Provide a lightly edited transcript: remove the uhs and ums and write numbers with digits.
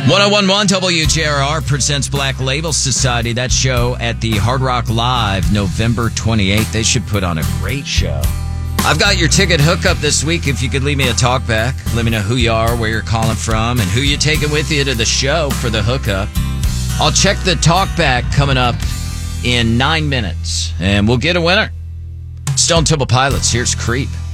1011 WJRR presents Black Label Society. That show at the Hard Rock Live, November 28th. They should put on a great show. I've got your ticket hookup this week. If you could leave me a talk back, let me know who you are, where you're calling from, and who you're taking with you to the show for the hookup. I'll check the talk back coming up in 9 minutes, and we'll get a winner. Stone Temple Pilots, here's Creep.